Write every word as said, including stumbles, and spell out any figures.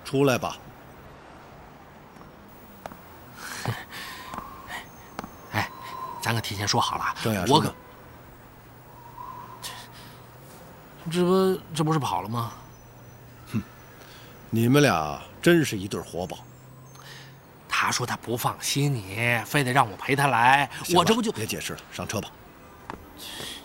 出来吧。 哎，咱可提前说好了， 郑雅我可这不这不是跑了吗？ 哼，你们俩真是一对活宝。 他说他不放心你，非得让我陪他来，我这不就别解释了，上车吧。 去